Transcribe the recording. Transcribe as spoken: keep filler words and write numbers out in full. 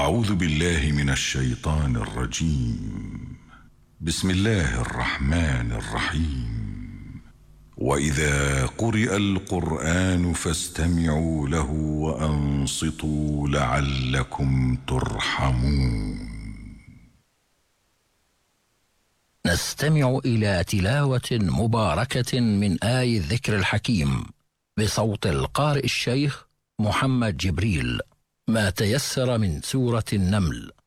أعوذ بالله من الشيطان الرجيم. بسم الله الرحمن الرحيم. وإذا قرئ القرآن فاستمعوا له وأنصتوا لعلكم ترحمون. نستمع إلى تلاوة مباركة من آي الذكر الحكيم بصوت القارئ الشيخ محمد جبريل، ما تيسر من سورة النمل.